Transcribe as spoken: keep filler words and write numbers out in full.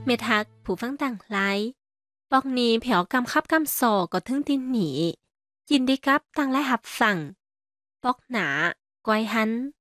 มทักผู้ฟังต่างหลายปอกนี้แผวกำคับกำซอก็ถึงตินหนียินดีกับต่างและหับสั่งปอกหนาก้อยหัน